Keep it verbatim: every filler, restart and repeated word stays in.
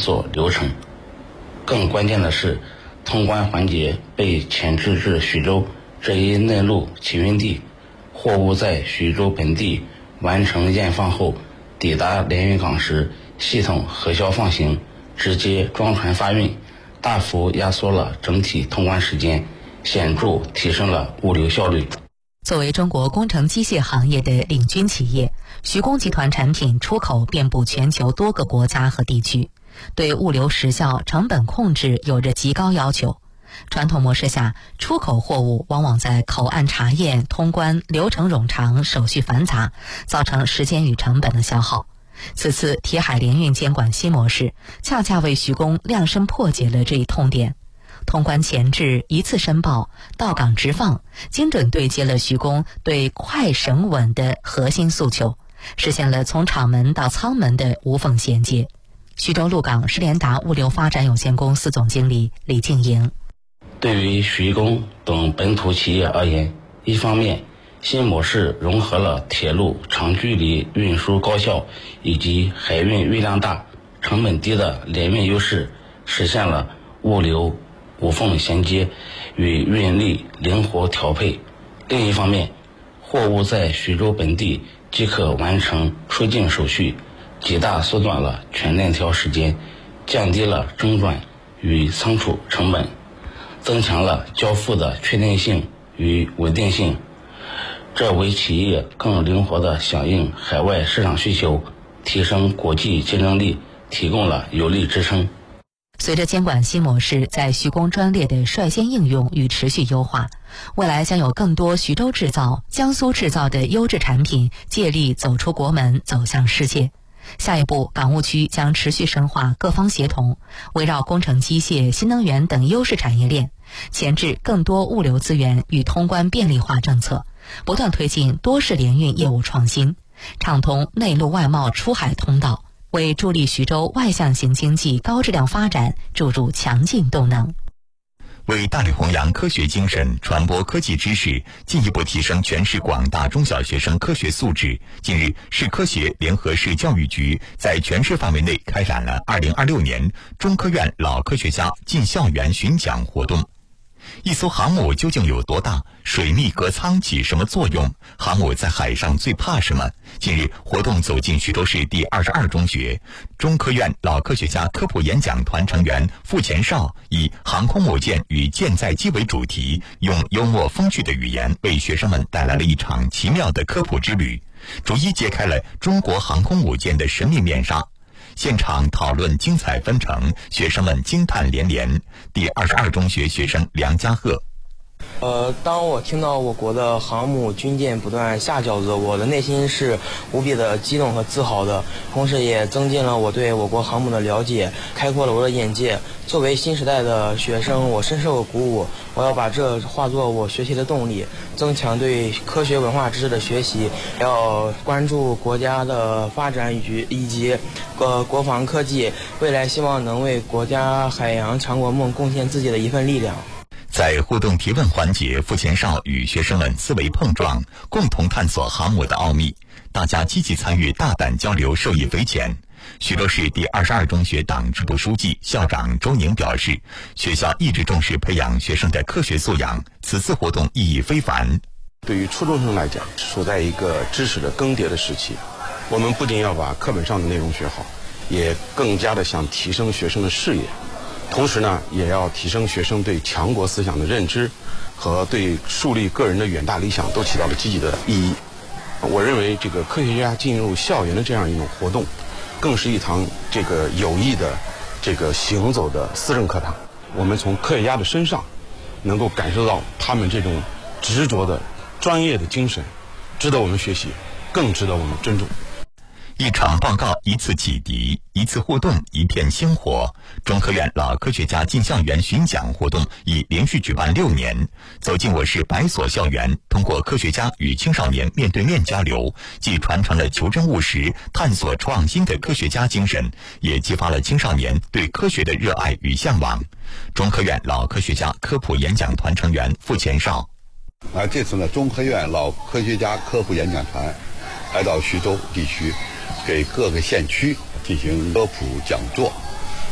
作流程。更关键的是，通关环节被前置至徐州这一内陆起运地，货物在徐州本地完成验放后，抵达连云港时，系统核销放行，直接装船发运，大幅压缩了整体通关时间，显著提升了物流效率。 作为中国工程机械行业的领军企业，徐工集团产品出口遍布全球多个国家和地区，对物流时效、成本控制有着极高要求。传统模式下，出口货物往往在口岸查验、通关、流程冗长、手续繁杂，造成时间与成本的消耗。此次铁海联运监管新模式，恰恰为徐工量身破解了这一痛点。通关前置、一次申报、到港直放，精准对接了徐工对快省稳的核心诉求，实现了从厂门到仓门的无缝衔接。徐州鹿港施联达物流发展有限公司总经理李静莹： 对于徐工等本土企业而言，一方面，新模式融合了铁路长距离运输高效以及海运运量大、成本低的联运优势，实现了物流无缝衔接与运力灵活调配。另一方面，货物在徐州本地即可完成出境手续，极大缩短了全链条时间，降低了中转与仓储成本，增强了交付的确定性与稳定性，这为企业更灵活地响应海外市场需求，提升国际竞争力提供了有力支撑。 随着监管新模式在徐工专列的率先应用与持续优化，未来将有更多徐州制造、江苏制造的优质产品借力走出国门，走向世界。下一步，港务区将持续深化各方协同，围绕工程机械、新能源等优势产业链，前置更多物流资源与通关便利化政策，不断推进多式联运业务创新，畅通内陆外贸出海通道，为助力徐州外向型经济高质量发展注入强劲动能。 为大力弘扬科学精神，传播科技知识，进一步提升全市广大中小学生科学素质，近日，市科协联合市教育局在全市范围内开展了二零二六年中科院老科学家进校园巡讲活动。一艘航母究竟有多大？水密隔舱起什么作用？航母在海上最怕什么？近日，活动走进徐州市第二十二中学，中科院老科学家科普演讲团成员傅前绍以航空母舰与舰载机为主题，用幽默风趣的语言为学生们带来了一场奇妙的科普之旅，逐一揭开了中国航空母舰的神秘面纱。现场讨论精彩纷呈，学生们惊叹连连。第二十二中学学生梁家鹤： 呃，当我听到我国的航母军舰不断下饺子，我的内心是无比的激动和自豪的，同时也增进了我对我国航母的了解，开阔了我的眼界。作为新时代的学生，我深受鼓舞，我要把这化作我学习的动力，增强对科学文化知识的学习，要关注国家的发展以及以及呃国防科技，未来希望能为国家海洋强国梦贡献自己的一份力量。 在互动提问环节，傅前绍与学生们思维碰撞，共同探索航母的奥秘。大家积极参与，大胆交流，受益匪浅。徐州市第二十二中学党支部书记、校长周宁表示，学校一直重视培养学生的科学素养，此次活动意义非凡。 对于初中生来讲，处在一个知识的更迭的时期，我们不仅要把课本上的内容学好，也更加的想提升学生的视野，同时呢，也要提升学生对强国思想的认知和对树立个人的远大理想都起到了积极的意义。我认为这个科学家进入校园的这样一种活动，更是一堂这个有益的这个行走的思政课堂。我们从科学家的身上能够感受到他们这种执着的专业的精神，值得我们学习，更值得我们尊重。 一场报告，一次启迪，一次互动，一片星火。中科院老科学家进校园巡讲活动已连续举办六年，走进我市百所校园，通过科学家与青少年面对面交流，既传承了求真务实、探索创新的科学家精神，也激发了青少年对科学的热爱与向往。中科院老科学家科普演讲团成员傅前绍： 啊，这次呢，中科院老科学家科普演讲团来到徐州地区，给各个县区进行科普讲座。